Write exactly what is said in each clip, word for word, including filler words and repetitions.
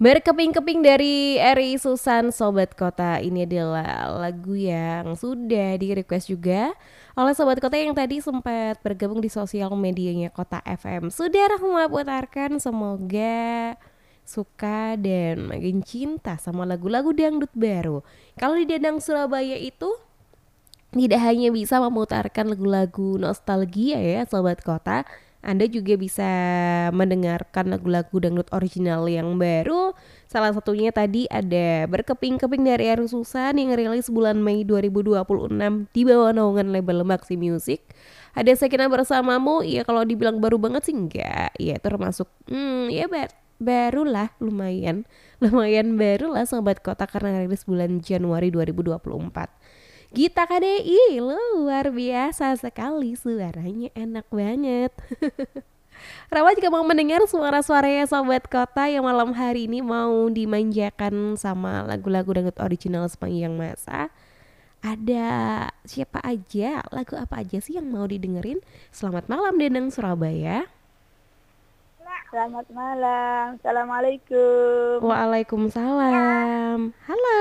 Berkeping-keping dari Eri Susan Sobat Kota. Ini adalah lagu yang sudah di request juga oleh Sobat Kota yang tadi sempat bergabung di sosial medianya Kota F M. Sudah Rahma putarkan, semoga suka dan makin cinta sama lagu-lagu dangdut baru. Kalau di Danang Surabaya itu tidak hanya bisa memutarkan lagu-lagu nostalgia ya Sobat Kota, Anda juga bisa mendengarkan lagu-lagu dangdut original yang baru. Salah satunya tadi ada Berkeping-keping dari Eru Susan yang rilis bulan Mei dua ribu dua puluh enam di bawah naungan label Maxi Music. Ada Sekina Bersamamu, ya kalau dibilang baru banget sih enggak, ya termasuk hmm ya ba- baru lah, lumayan lumayan baru lah Sobat Kota karena rilis bulan Januari dua ribu dua puluh empat. Gita K D I luar biasa sekali, suaranya enak banget. Rawa juga mau mendengar suara-suaranya Sobat Kota yang malam hari ini mau dimanjakan sama lagu-lagu dangdut original sepanjang masa. Ada siapa aja, lagu apa aja sih yang mau didengerin? Selamat malam Denang Surabaya. Selamat malam. Assalamualaikum. Waalaikumsalam. Halo.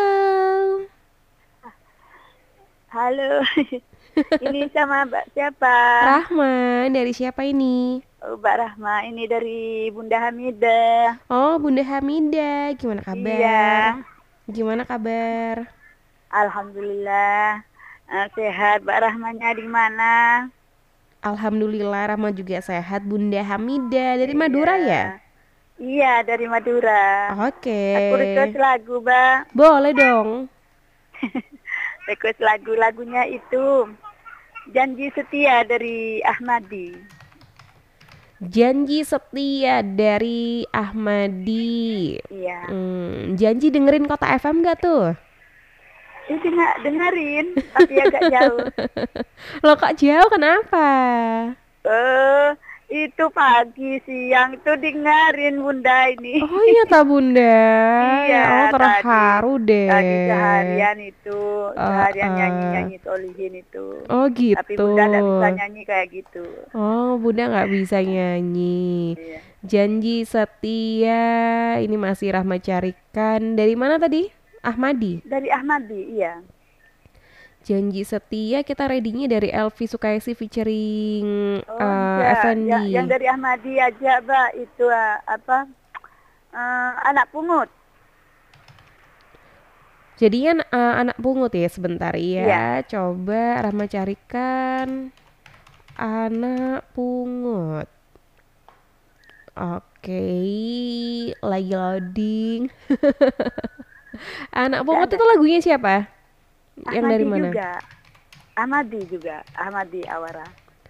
Halo. Ini sama Mbak siapa? Rahman, dari siapa ini? Oh, Mbak Rahma. Ini dari Bunda Hamidah. Oh, Bunda Hamidah, gimana Iya. kabar? Gimana kabar? Alhamdulillah. Eh, sehat. Mbak Rahmanya di mana? Alhamdulillah Rahma juga sehat. Bunda Hamidah dari Madura ya? Iya. Iya, dari Madura. Oke. Aku request lagu, Mbak. Boleh dong. Request lagu-lagunya itu Janji Setia dari Ahmadi. Janji Setia dari Ahmadi. Iya. Hmm, janji dengerin Kota F M gak tuh? Ini nggak dengerin, tapi agak jauh. Lo kok jauh kenapa? Eh, itu pagi siang itu dengerin Bunda ini. Oh iya tak Bunda. Iya, Oh terharu tadi, deh. tadi seharian itu, Uh, seharian uh. nyanyi-nyanyi Solihin itu. Oh gitu. Tapi Bunda nggak bisa nyanyi kayak gitu. Oh, Bunda nggak bisa nyanyi. Iya. Janji Setia, ini masih Rahma carikan. Dari mana tadi? Ahmadi. Dari Ahmadi, iya. Janji Setia kita ready-nya dari Elvi Sukaisi featuring Oh uh, enggak, ya, Effendi. yang dari Ahmadi aja, Mbak. Itu ah, apa? Eh, anak pungut. Jadinya uh, anak pungut ya sebentar Iya. ya. Coba Rahma carikan anak pungut. Oke, lagi loading. Anak pungut Ada. itu lagunya siapa? Yang dari Ahmadi mana? juga. Ahmadi juga, Ahmadi Awara.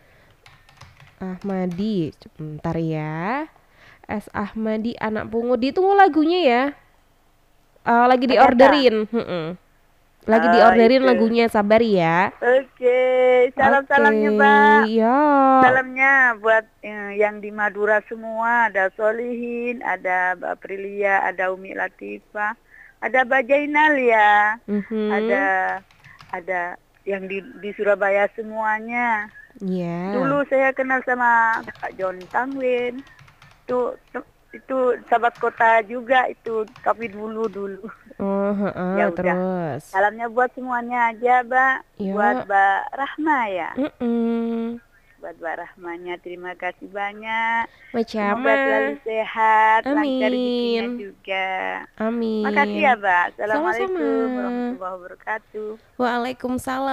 Ahmadi, bentar ya. S Ahmadi anak pungut, ditunggu lagunya ya. Uh, lagi Ternyata. diorderin, mm-mm. Lagi Oh, diorderin itu. lagunya, sabar ya. Oke, salam-salamnya, Oke, Mbak. ya. Salamnya buat eh, yang di Madura semua, ada Solihin, ada Mbak Prilia, ada Umi Latifah, ada Mbak Jainal ya, Mhm. ada ada yang di, di Surabaya semuanya. Ya. Dulu saya kenal sama Kak John Tangwin, itu itu sahabat kota juga itu, tapi dulu dulu. Oh, heeh, Ya udah. terus. Salamnya buat semuanya aja, Mbak. Ya. Buat Mbak Rahma ya. Mm-mm. Buat Mbak Rahmanya terima kasih banyak. Macam Semoga selalu sehat, lancar rezekinya Amin. juga. Amin. Makasih ya, Mbak. Assalamualaikum Sama-sama. warahmatullahi wabarakatuh. Waalaikumsalam.